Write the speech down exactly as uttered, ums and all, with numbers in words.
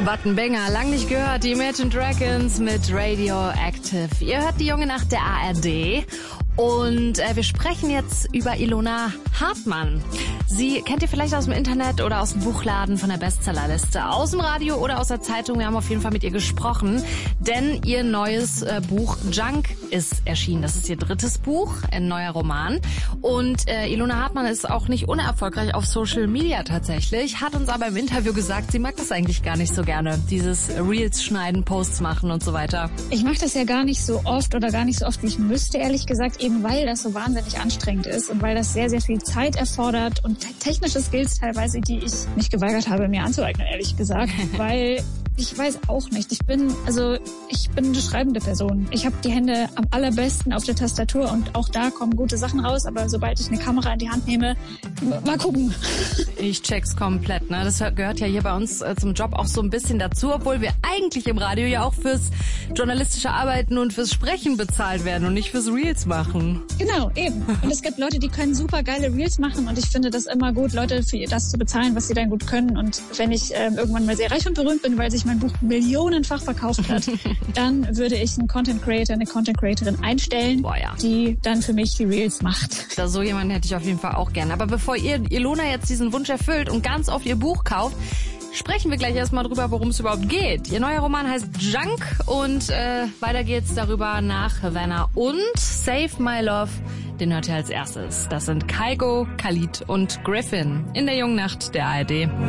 Wattenbenger, lang nicht gehört, die Imagine Dragons mit Radioactive. Ihr hört die junge Nacht der A R D und äh, wir sprechen jetzt über Ilona Hartmann. Sie kennt ihr vielleicht aus dem Internet oder aus dem Buchladen von der Bestsellerliste, aus dem Radio oder aus der Zeitung. Wir haben auf jeden Fall mit ihr gesprochen, denn ihr neues äh, Buch Junk ist erschienen. Das ist ihr drittes Buch, ein neuer Roman. Und äh, Ilona Hartmann ist auch nicht unerfolgreich auf Social Media tatsächlich, hat uns aber im Interview gesagt, sie mag das eigentlich gar nicht so gerne, dieses Reels schneiden, Posts machen und so weiter. Ich mache das ja gar nicht so oft oder gar nicht so oft, wie ich müsste, ehrlich gesagt, eben weil das so wahnsinnig anstrengend ist und weil das sehr, sehr viel Zeit erfordert und technische Skills teilweise, die ich mich geweigert habe, mir anzueignen, ehrlich gesagt, weil ich weiß auch nicht. Ich bin, also ich bin eine schreibende Person. Ich habe die Hände am allerbesten auf der Tastatur und auch da kommen gute Sachen raus, aber sobald ich eine Kamera in die Hand nehme, mal gucken. Ich check's komplett, ne? Das gehört ja hier bei uns äh, zum Job auch so ein bisschen dazu, obwohl wir eigentlich im Radio ja auch fürs journalistische Arbeiten und fürs Sprechen bezahlt werden und nicht fürs Reels machen. Genau, eben. Und es gibt Leute, die können super geile Reels machen und ich finde das immer gut, Leute für das zu bezahlen, was sie dann gut können. Und wenn ich äh, irgendwann mal sehr reich und berühmt bin, weil sich mein Buch millionenfach verkauft hat, dann würde ich einen Content Creator, eine Content Creatorin einstellen, Boah, ja. die dann für mich die Reels macht. Da so jemanden hätte ich auf jeden Fall auch gerne. Aber bevor ihr Ilona jetzt diesen Wunsch erfüllt und ganz oft ihr Buch kauft, sprechen wir gleich erstmal drüber, worum es überhaupt geht. Ihr neuer Roman heißt Junk und äh, weiter geht's darüber nach Havana und Save My Love. Den hört ihr als erstes. Das sind Kygo, Khalid und Griffin in der jungen Nacht der A R D.